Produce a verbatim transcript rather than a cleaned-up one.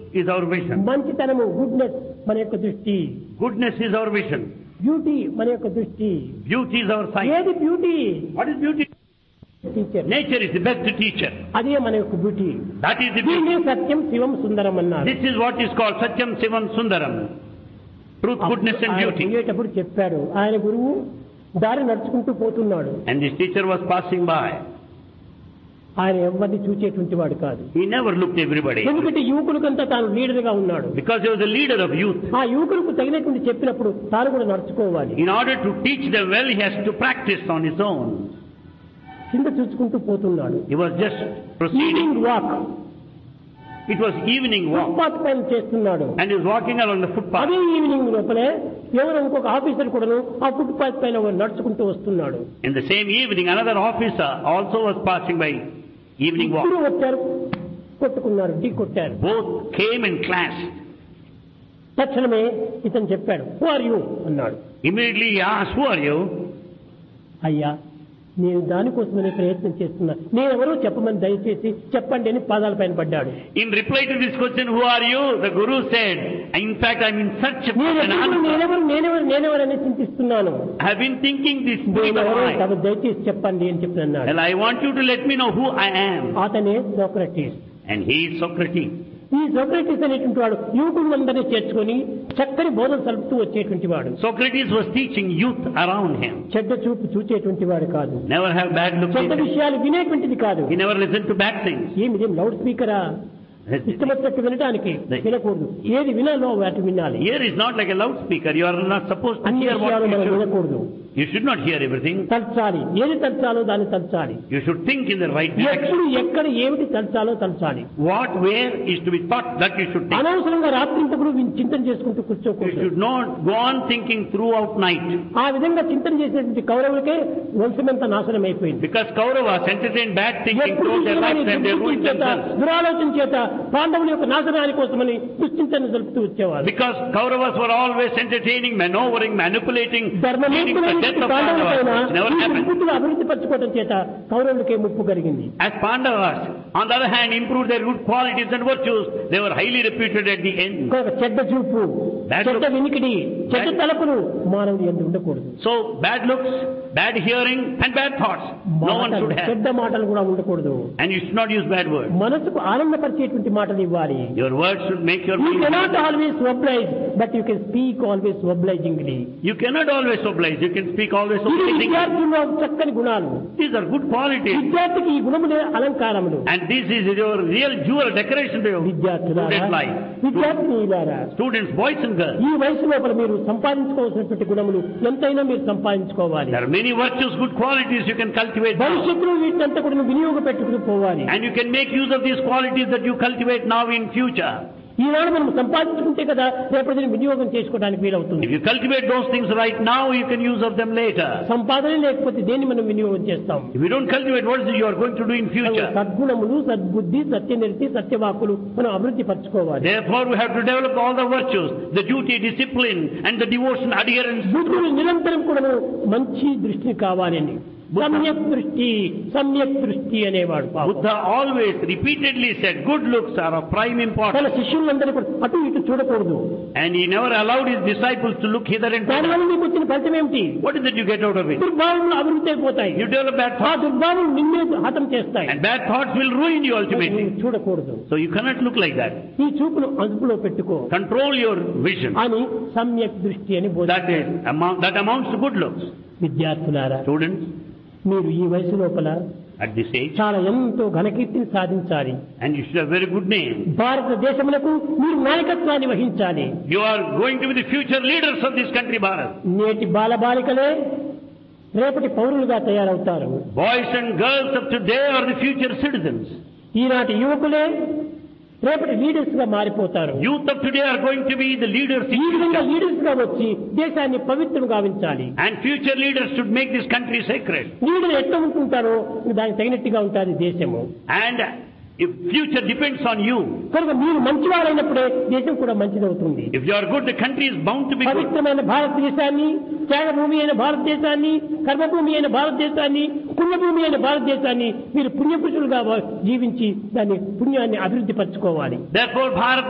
is our vision. మంచితనము goodness మన యొక్క దృష్టి. Goodness is our vision. Beauty మన యొక్క దృష్టి. Beauty is our sight. ఏది beauty? What is beauty? Teacher. Nature is the best teacher. అదే మన యొక్క బ్యూటీ. That is the దీన్ని beauty. సత్యం శివం సుందరం అన్నారు. This is what is called Satyam Sivam Sundaram. Truth, goodness and ఆయన beauty. పోయేటప్పుడు చెప్పాడు, ఆయన గురువు దారి నడుచుకుంటూ పోతున్నాడు. And this teacher was passing by. ఆయన ఎవరిని చూచేటువంటి వాడు కాదు. He never looked everybody. ఎందుకంటే యువకులకంతా తాను లీడర్ గా ఉన్నాడు. Because he was the leader of youth. ఆ యువకులకు తగినటువంటి చెప్పినప్పుడు తాను కూడా నడుచుకోవాలి. In order to teach them well, he has to practice on his own. కింద చూసుకుంటూ పోతున్నాడు. He was just proceeding. Walk. It was evening walk. Footpath పైన చేస్తున్నాడు. And he was walking along the footpath. అదే ఈవినింగ్ లోపలే ఎవరో ఇంకొక officer కూడాను ఆ ఫుట్పాత్ పైన నడుచుకుంటూ వస్తున్నాడు. In the same evening, another officer also was passing by. Evening walk. ఇద్దరు వచ్చారు, కొట్టుకున్నారు, ఢీ కొట్టారు. Both came and clashed. తక్షణమే ఇతను చెప్పాడు, హూ ఆర్ యూ అన్నాడు. Immediately he asked, who are you? అయ్యా, నేను దానికోసమనే ప్రయత్నం చేస్తున్నా, నేనెవరో చెప్పమని దయచేసి చెప్పండి అని పాదాల పైన పడ్డాడు. In reply to this question, who are you? The Guru said, in fact, I am in search of an answer. నేనెవరు నేనెవరు నేనెవరని చింతిస్తున్నాను. I have been thinking this thing. దయచేసి చెప్పండి అని చెప్తున్నాడు. Well, I want you to let me know who I am. అతనే Socrates. And he is Socrates. ఈ Socrates అనేటువంటి వాడు యువకులందరినీ చేర్చుకొని చక్కని బోధన సలుపుతూ వచ్చేటువంటి వాడు. Socrates was teaching youth around him. చెడ్డ చూపు చూచేటువంటి వాడు కాదు. Never have bad look. చెడ్డ విషయాలు వినేటువంటిది కాదు. He never listened to bad things. ఏమిది లౌడ్ స్పీకరా? ఇష్టమొచ్చినట్టు వినడానికి వినకూడదు. ఏది వినాలో వాటి వినాలి. Here is not like a loudspeaker. You are not supposed to అన్ని hear what విషయాలు you మనం should. వినకూడదు. You should not hear everything. తలచాలి, ఏది తలచాలో దాన్ని తలచాలి. You should think in the right direction. ఎప్పుడు ఎక్కడ ఏమిటి తలచాలో తలచాలి. What, where is to be thought, that you should think. అనవసరంగా రాత్రింతకుడు చింతన చేసుకుంటూ You కూర్చోకూడదు. should not go on thinking throughout night. ఆ విధంగా చింతన చేసినటువంటి కౌరవులకే వంశమంతా నాశనం అయిపోయింది. Because Kauravas entertained bad thinking ఎప్పుడు throughout their lifetime, they ruined చేత themselves. దురాలోచన చేత పాండవుల యొక్క నాశనాని కోసమని దుశ్చింతన జరుపుతూ వచ్చేవారు. Because Kauravas were always entertaining, maneuvering, manipulating, leading to the ధర్మమూర్తులైన death of పాండవులపైన Pandavas. It never ఈ happened. బుద్ధులు అభివృద్ధి పరచుకోవడం చేత కౌరవులకే ముప్పు కలిగింది. As Pandavas, on the other hand, improved their good qualities and virtues, they were highly reputed at the end. కనుక చెడ్డ చూపు, Bad చెడ్డ look. వినికిడి, చెడ్డ Bad- తలపులు మానవుడు ఎందు ఉండకూడదు. So, bad looks, bad hearing, and bad thoughts. No one మాటలు, should have. చెడ్డ మాటలు కూడా ఉండకూడదు. And you should not use bad words. మనసుకు ఆనందపరిచేటువంటి మాటలు ఇవ్వాలి. Your words should make your You feelings. cannot always oblige, but you can speak always obligingly. You cannot always oblige. You can speak always ఇది obligingly. విద్యార్థుల్లో చక్కని గుణాలు. These are good qualities. విద్యార్థికి ఈ గుణములే అలంకారములు. And this is your real jewel decoration to your విద్యార్థులారా, student life. విద్యార్థినిలారా, Students, boys and girls. ఈ వయసు లోపల మీరు సంపాదించుకోవాల్సినటువంటి గుణములు ఎంతైనా మీరు సంపాదించుకోవాలి. There are many virtues, good qualities you can cultivate now. భవిష్యత్తులో వీటినంతా కూడా వినియోగ పెట్టుకుని పోవాలి. And you can make use of these qualities that you cultivate now in future. ఈనాడు మనం సంపాదించుకుంటే కదా రేపటి వినియోగం చేసుకోవడానికి వీలవుతుంది. If you cultivate those things right now, you can use of them later. సంపాదన లేకపోతే దేన్ని మనం వినియోగం చేస్తాం? If you don't cultivate, what is it you are going to do in future? సద్గుణములు, సద్బుద్ధి, సత్యనిరతి, సత్యవాకులు మనం అభివృద్ధి పరచుకోవాలి. Therefore, we have to develop all the virtues, the duty, discipline, and the devotion, adherence. బుద్ధుడు నిరంతరం కూడా మంచి దృష్టిని కావాలని సమ్యక్ దృష్టి, సమ్యక్ దృష్టి అనేవాడు. Buddha always repeatedly said, good looks are of prime తన importance. శిష్యులందరూ కూడా అటు ఇటు చూడకూడదు. And he never allowed his disciples to look hither and thither. దానివల్ల మీకు వచ్చిన ఫలితం ఏమిటి? What is it you get out of it? దుర్భావములు అభివృద్ధి అయిపోతాయి. You develop bad ఆ thoughts, దుర్భావములు నిన్నే హతం చేస్తాయి. and bad thoughts will ruin you ultimately. నువ్వు చూడకూడదు. So you cannot look like that. ఈ చూపును అదుపులో పెట్టుకో Control your vision. అని సమ్యక్ దృష్టి అని That బోధిస్తారు. is, amount, that amounts to good looks. విద్యార్థులారా, Students, మీరు ఈ వయసు లోపల at this age, చాలా ఎంతో ఘనకీర్తిని సాధించాలి. and you should have a very good name. భారతదేశములకు మీరు నాయకత్వాన్ని వహించాలి. You are going to be the future leaders of this country, Bharat. నేటి బాలబాలికలే రేపటి పౌరులుగా తయారవుతారు. Boys and girls of today are the future citizens. ఈనాటి యువకులే రేపటి లీడర్స్ గా మారిపోతారు. Youth of today are going to be the leaders in ఈ విధంగా future. లీడర్స్ గా వచ్చి దేశాన్ని పవిత్రం గావించాలి. And future leaders should make this country sacred. Leader ఎట్లా ఉంటుంటారో దానికి తగినట్టుగా ఉంటుంది దేశము. And if future depends on you, కనుక మీరు మంచివారైనప్పుడే దేశం కూడా మంచిదవుతుంది. if you are good, the country is bound to be good. పవిత్రమైన భారతదేశాన్ని, త్యాగభూమి అయిన భారతదేశాన్ని, కర్మభూమి అయిన భారతదేశాన్ని, పుణ్యభూమి అయిన భారతదేశాన్ని మీరు పుణ్యపురుషులుగా జీవించి దాని పుణ్యాన్ని అభివృద్ధి పరచుకోవాలి. Therefore, Bharat